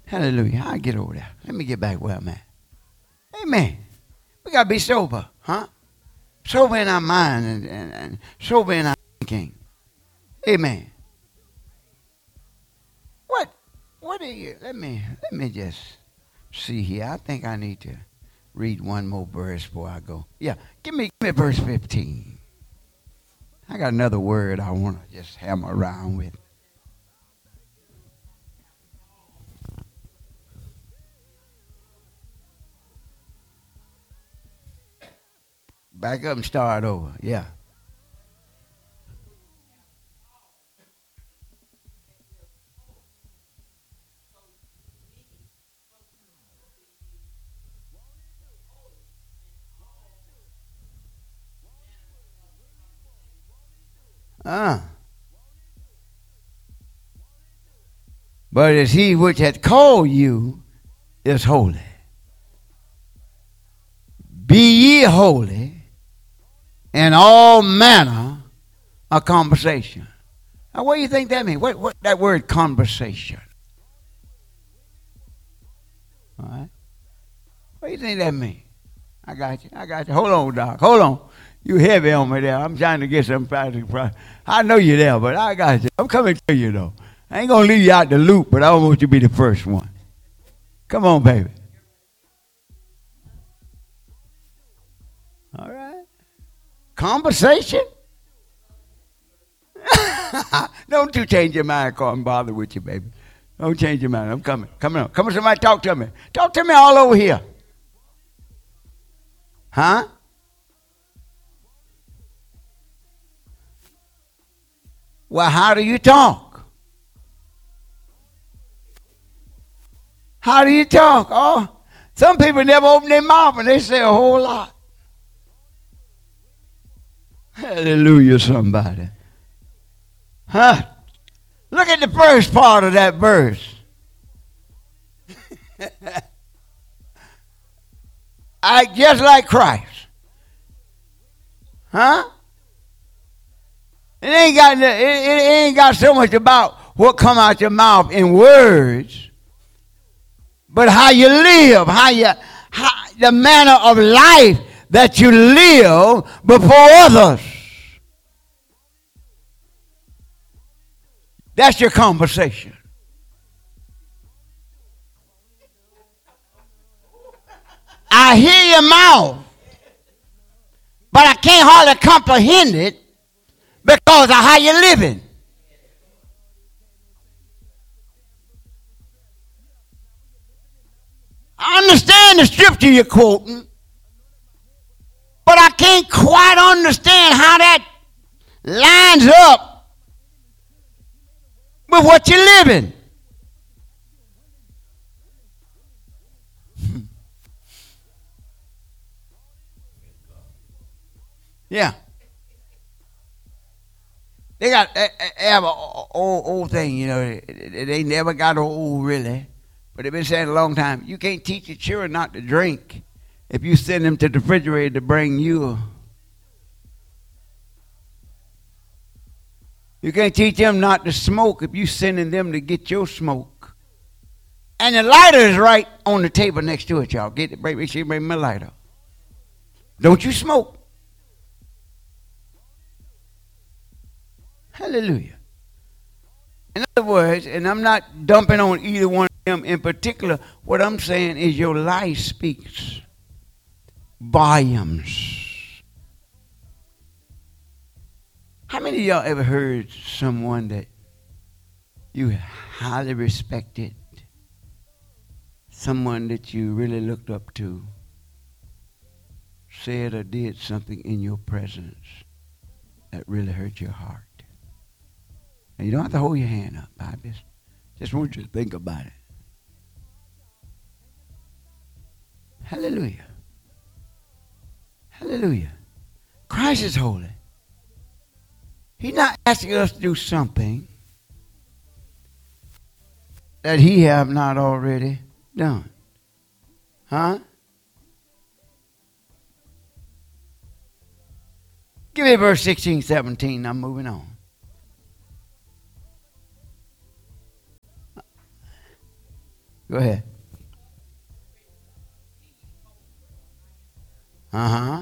Hallelujah. I get over there. Let me get back where I'm at. Amen. We got to be sober, huh? Sober in our mind and sober in our thinking. Amen. What are you? Let me just see here. I think I need to read one more verse before I go. Yeah, give me verse 15. I got another word I want to just hammer around with. Back up and start over. Yeah. Uh. But as he which hath called you is holy. Be ye holy in all manner of conversation. Now, what do you think that means? What that word conversation? All right. What do you think that means? I got you. Hold on, Doc. Hold on. You heavy on me there. I'm trying to get some practical. I know you're there, but I got you. I'm coming to you, though. I ain't going to leave you out the loop, but I don't want you to be the first one. Come on, baby. All right. Conversation? Don't you change your mind, Carl. I'm bothered with you, baby. Don't change your mind. I'm coming. Come on. Come on, somebody talk to me. Talk to me all over here. Huh? Well, how do you talk? How do you talk? Oh, some people never open their mouth and they say a whole lot. Hallelujah, somebody. Huh? Look at the first part of that verse. I just like Christ. Huh? It ain't got so much about what come out your mouth in words, but how you live, the manner of life that you live before others. That's your conversation. I hear your mouth, but I can't hardly comprehend it because of how you're living. I understand the scripture you're quoting, but I can't quite understand how that lines up with what you're living. Yeah. They have an old thing, you know. They never got old, really. But they've been saying a long time, you can't teach your children not to drink if you send them to the refrigerator to bring you. You can't teach them not to smoke if you sending them to get your smoke. And the lighter is right on the table next to it, y'all. Make sure you bring my lighter. Don't you smoke. Hallelujah. In other words, and I'm not dumping on either one of them in particular, what I'm saying is your life speaks volumes. How many of y'all ever heard someone that you highly respected, someone that you really looked up to, said or did something in your presence that really hurt your heart? And you don't have to hold your hand up. I just want you to think about it. Hallelujah. Hallelujah. Christ is holy. He's not asking us to do something that he have not already done. Huh? Give me verse 16, 17. I'm moving on. Go ahead. Uh-huh.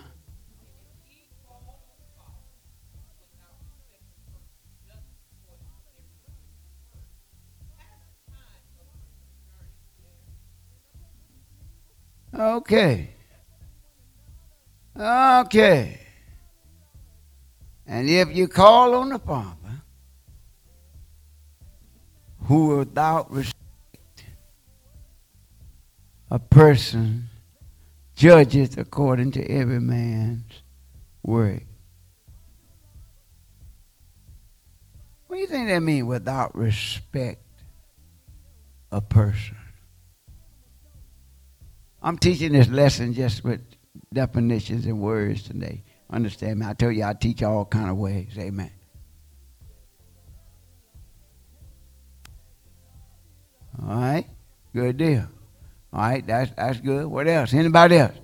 Okay. Okay. And if you call on the Father, who without respect a person judges according to every man's work. What do you think that means, without respect a person? I'm teaching this lesson just with definitions and words today. Understand me? I tell you, I teach all kind of ways. Amen. All right. Good deal. All right. That's good. What else? Anybody else?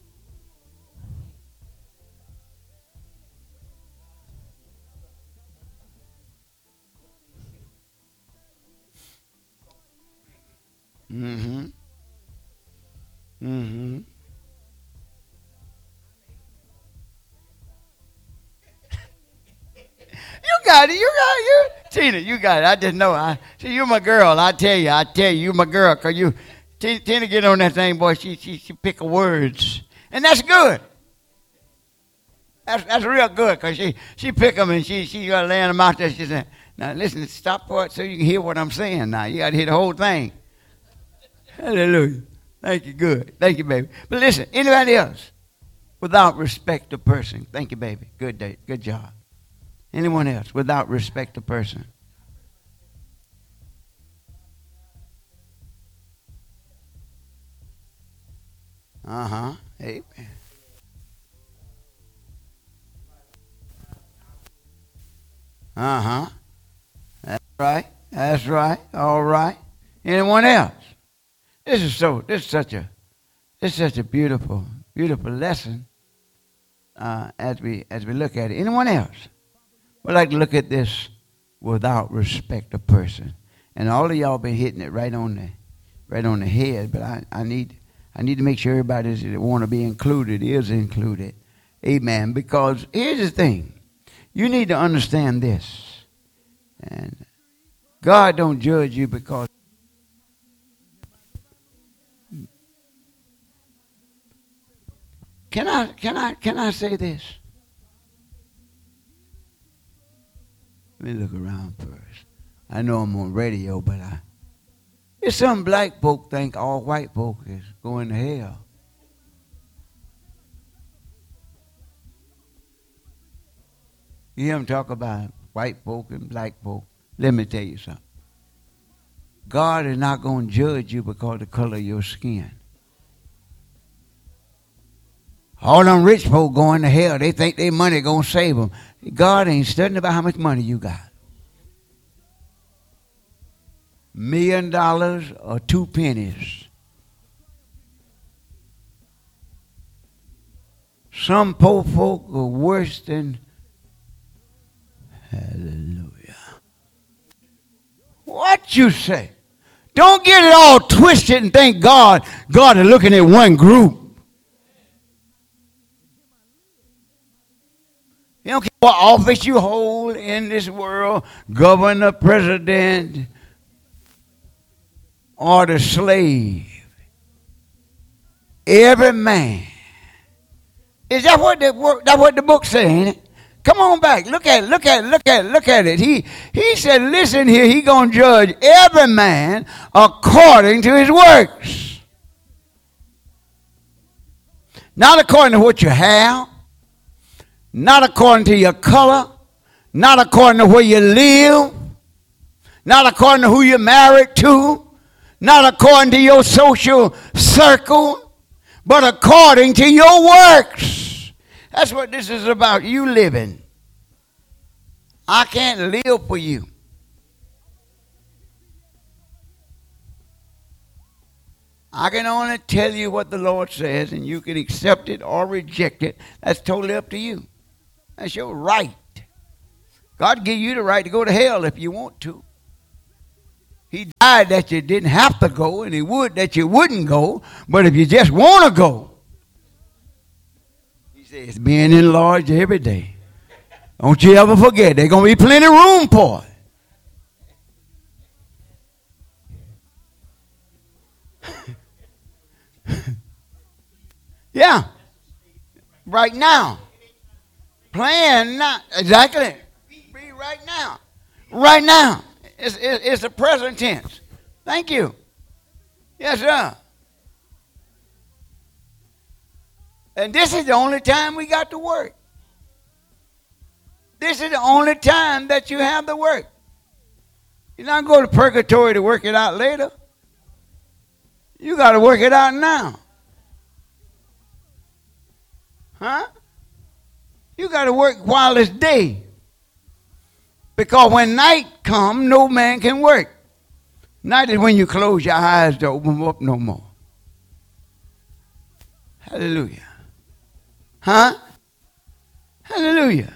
Mm-hmm. Mm-hmm. You got it. You got it. You, Tina, you got it. I just know. See, you're my girl. I tell you, you're my girl. Cause you, Tina, get on that thing, boy. She pick words, and that's good. That's real good. Cause she pick them and she got to land them out there. She said, "Now listen, stop for it so you can hear what I'm saying. Now you got to hear the whole thing." Hallelujah. Thank you. Good. Thank you, baby. But listen, anybody else without respect a person? Thank you, baby. Good day. Good job. Anyone else without respect a person? Uh-huh. Amen. Uh-huh. That's right. That's right. All right. Anyone else? This is such a beautiful, beautiful lesson as we look at it. Anyone else would like to look at this without respect a person? And all of y'all been hitting it right on the head. But I need to make sure everybody that want to be included is included. Amen. Because here's the thing, you need to understand this, and God don't judge you because. Can I say this? Let me look around first. I know I'm on radio, but it's some black folk think all white folk is going to hell. You hear them talk about white folk and black folk. Let me tell you something. God is not going to judge you because of the color of your skin. All them rich folk going to hell. They think their money going to save them. God ain't studying about how much money you got. $1 million or 2 pennies. Some poor folk are worse than. Hallelujah. What you say? Don't get it all twisted and think God is looking at one group. You don't care what office you hold in this world, governor, president, or the slave. Every man. Is that what the book says, ain't it? Come on back. Look at it. He said, listen here, he gonna judge every man according to his works. Not according to what you have. Not according to your color, not according to where you live, not according to who you're married to, not according to your social circle, but according to your works. That's what this is about, you living. I can't live for you. I can only tell you what the Lord says, and you can accept it or reject it. That's totally up to you. That's your right. God give you the right to go to hell if you want to. He died that you didn't have to go, and he would that you wouldn't go. But if you just want to go, he says, it's being enlarged every day. Don't you ever forget, there's going to be plenty of room for it. Yeah. Right now. Plan now. Exactly. Be right now. Right now. It's the present tense. Thank you. Yes, sir. And this is the only time we got to work. This is the only time that you have to work. You're not going to purgatory to work it out later. You got to work it out now. Huh? You got to work while it's day. Because when night comes, no man can work. Night is when you close your eyes to open them up no more. Hallelujah. Huh? Hallelujah.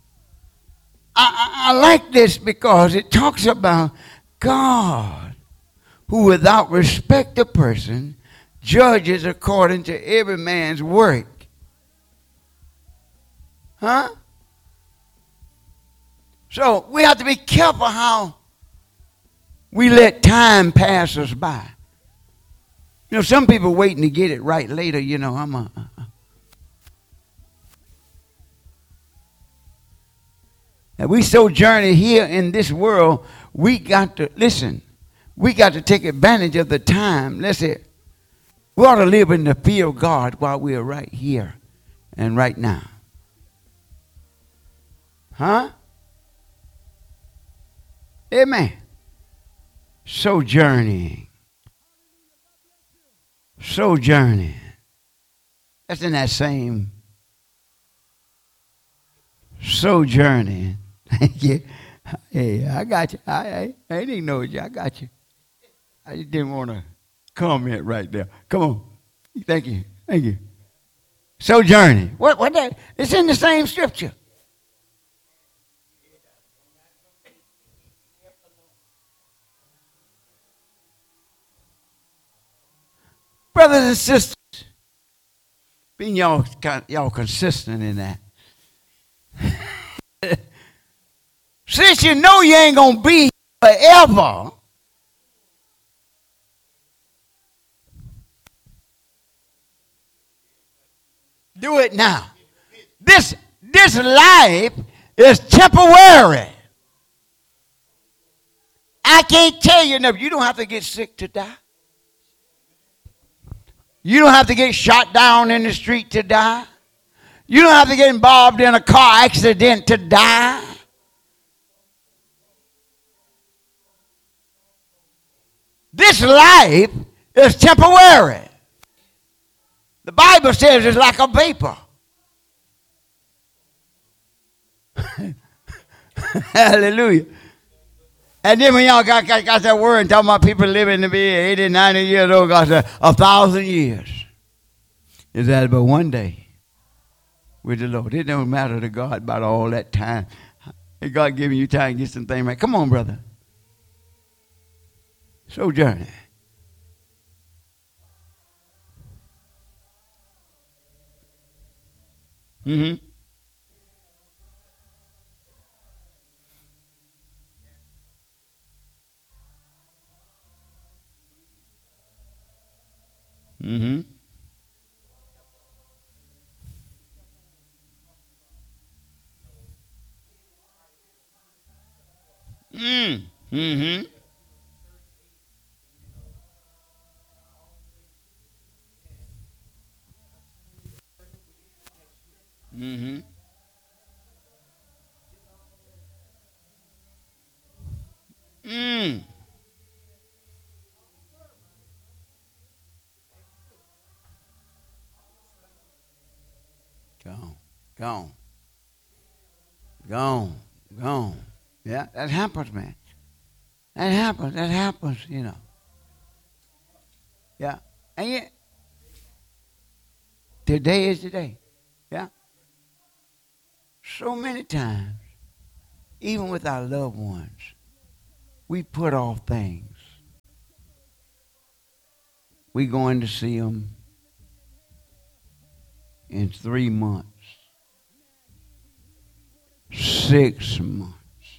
I like this because it talks about God, who without respect of person judges according to every man's work. Huh? So we have to be careful how we let time pass us by. You know, some people waiting to get it right later. You know, and we sojourn here in this world, we got to, listen, we got to take advantage of the time. That's it. We ought to live in the fear of God while we are right here and right now. Huh? Amen. Sojourning. Sojourning. That's in that same sojourning. Thank you. Hey, I got you. I didn't ignore you. I got you. I just didn't want to comment right there. Come on. Thank you. Thank you. Sojourning. What that? It's in the same scripture. Brothers and sisters, being y'all consistent in that. Since you know you ain't going to be forever, do it now. This life is temporary. I can't tell you enough. You don't have to get sick to die. You don't have to get shot down in the street to die. You don't have to get involved in a car accident to die. This life is temporary. The Bible says it's like a vapor. Hallelujah. And then when y'all got that word and talking about people living to be 80, 90 years old, God said 1,000 years. Is that but one day with the Lord? It don't matter to God about all that time. God giving you time to get some things right. Come on, brother. Sojourning. Mm-hmm. Mm-hmm. Mm. Mm-hmm. Mm-hmm. Mm. Gone. Gone. Gone. Gone. Yeah, that happens, man. That happens. That happens, you know. Yeah. And yet, today is the day. Yeah. So many times, even with our loved ones, we put off things. we going to see him in 3 months, 6 months.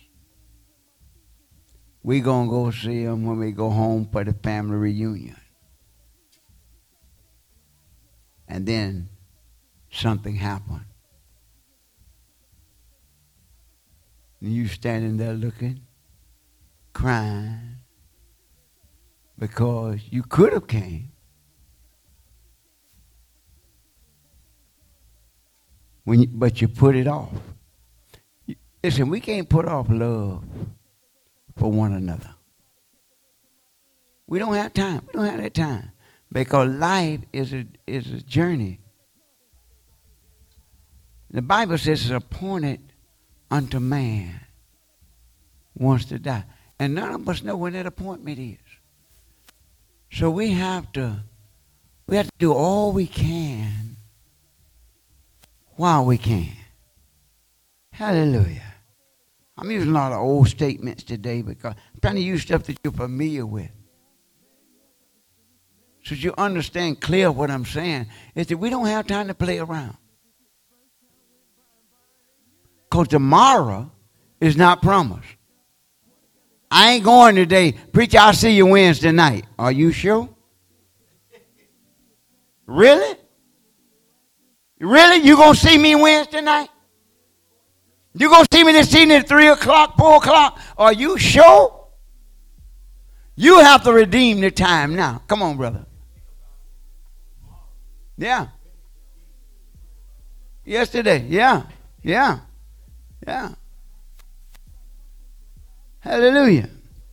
We going to go see him when we go home for the family reunion. And then something happened. And you standing there looking, crying, because you could have came. But you put it off. Listen, we can't put off love for one another. We don't have time. We don't have that time. Because life is a journey. The Bible says it's appointed unto man once to die. And none of us know when that appointment is. So we have to do all we can while we can. Hallelujah. I'm using a lot of old statements today because I'm trying to use stuff that you're familiar with. So you understand clear what I'm saying is that we don't have time to play around. Because tomorrow is not promised. I ain't going today. Preacher, I'll see you Wednesday night. Are you sure? Really? Really? You going to see me Wednesday night? You going to see me this evening at 3 o'clock, 4 o'clock? Are you sure? You have to redeem the time now. Come on, brother. Yeah. Yesterday. Yeah. Yeah. Yeah. Hallelujah.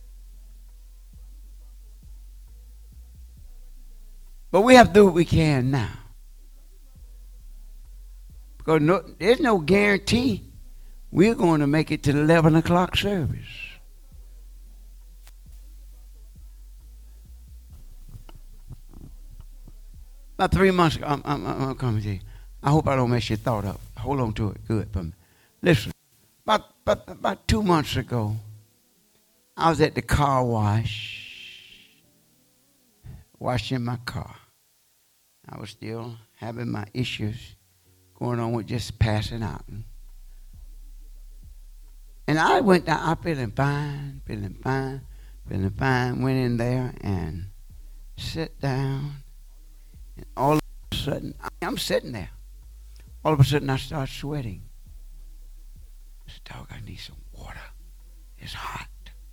But we have to do what we can now. Because there's no guarantee we're going to make it to the 11 o'clock service. About 3 months ago, I'm coming to you. I hope I don't mess your thought up. Hold on to it good for me. Listen, about 2 months ago, I was at the car wash, washing my car. I was still having my issues going on with just passing out. And I went down, I'm feeling fine. Went in there and sat down. And all of a sudden, I'm sitting there. All of a sudden, I start sweating. I said, dog, I need some water. It's hot.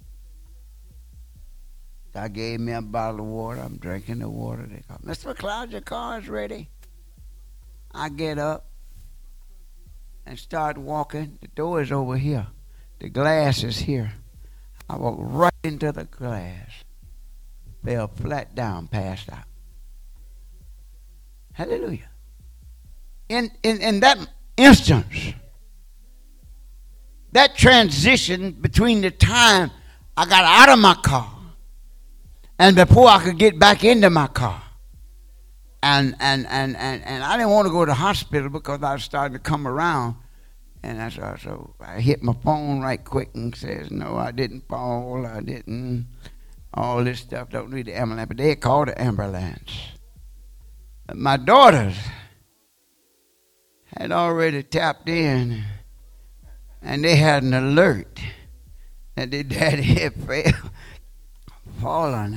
I gave me a bottle of water. I'm drinking the water. They call, Mr. McLeod, your car is ready. I get up and start walking. The door is over here. The glass is here. I walk right into the glass. Fell flat down, passed out. Hallelujah. In that instance, that transition between the time I got out of my car and before I could get back into my car. And I didn't want to go to the hospital because I was starting to come around. And so I hit my phone right quick and says, no, I didn't fall. I didn't. All this stuff don't need the ambulance. But they called the ambulance. My daughters had already tapped in, and they had an alert that their daddy had fallen.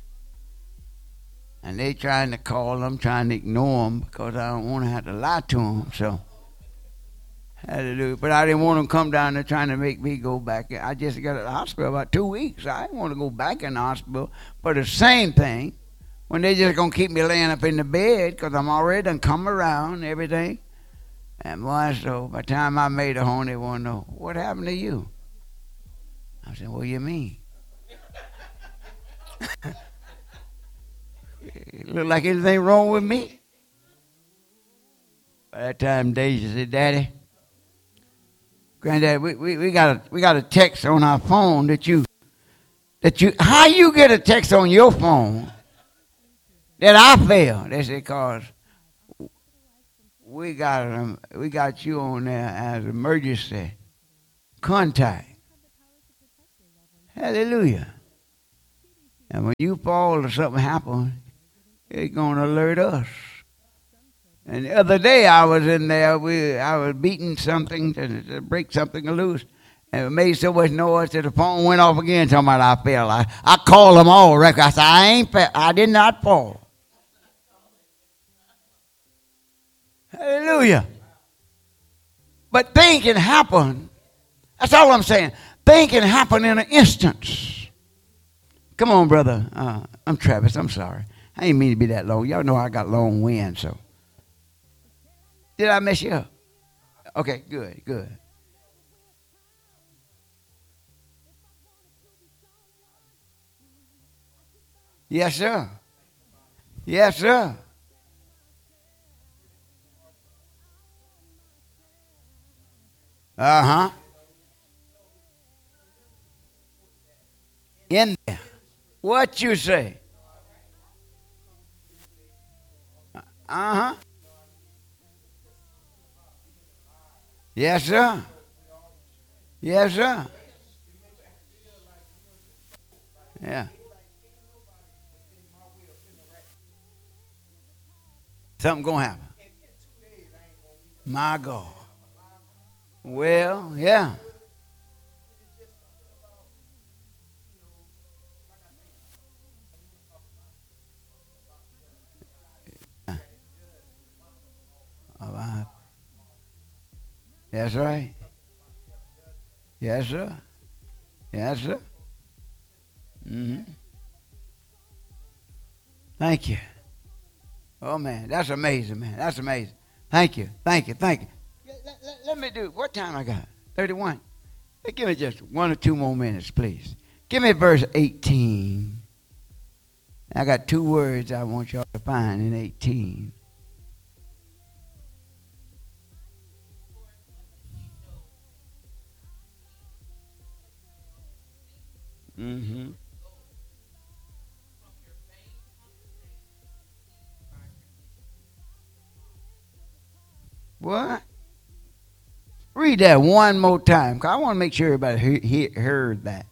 And they trying to call them, trying to ignore them because I don't want to have to lie to them. So, hallelujah. But I didn't want them to come down there trying to make me go back. I just got to the hospital about 2 weeks. I didn't want to go back in the hospital. But the same thing, when they just going to keep me laying up in the bed because I'm already done come around and everything. And boy, so by the time I made it home, they want to know, what happened to you? I said, what do you mean? Look like anything wrong with me? By that time, Daisy said, Daddy, Granddad, we got a text on our phone that you how you get a text on your phone that I failed? They said, cause we got you on there as emergency contact. Hallelujah. And when you fall or something happens, it's going to alert us. And the other day I was in there, I was beating something to break something loose. And it made so much noise that the phone went off again, talking about I fell. I called them all record. I said, I did not fall. Hallelujah. But things can happen. That's all I'm saying. Things can happen in an instance. Come on, brother. I'm Travis. I'm sorry. I didn't mean to be that long. Y'all know I got long wind, so. Did I mess you up? Okay, good, good. Yes, sir. Yes, sir. Uh-huh. In there. What you say? Uh-huh. Yes, sir. Yes, sir. Yeah. Something gonna happen. My God. Well, yeah. All right. That's right. Yes, sir. Yes, sir. Mm-hmm. Thank you. Oh, man. That's amazing, man. That's amazing. Thank you. Thank you. Thank you. Let me do what time I got? 31. Hey, give me just 1 or 2 more minutes, please. Give me verse 18. I got 2 words I want y'all to find in 18. Mm-hmm. What? Read that one more time, 'cause I want to make sure everybody heard that.